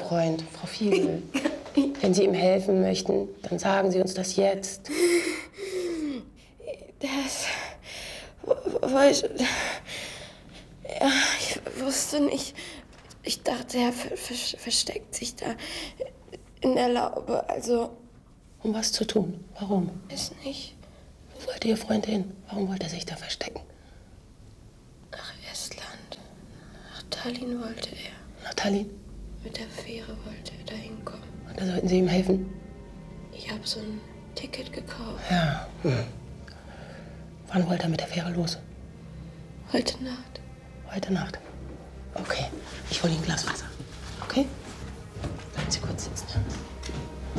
Freund, Frau Fiegel. Wenn Sie ihm helfen möchten, dann sagen Sie uns das jetzt. Das wollte... Ja, ich wusste nicht. Ich dachte, er versteckt sich da in der Laube, also... Um was zu tun? Warum? Weiß nicht. Wo wollte Ihr Freund hin? Warum wollte er sich da verstecken? Nach Estland. Nach Tallinn wollte er. Nach Tallinn? Mit der Fähre wollte er da hinkommen. Und da sollten Sie ihm helfen? Ich habe so ein Ticket gekauft. Ja. Wann wollte er mit der Fähre los? Heute Nacht. Heute Nacht. Okay. Ich hole Ihnen ein Glas Wasser. Okay? Bleiben Sie kurz sitzen. Ja?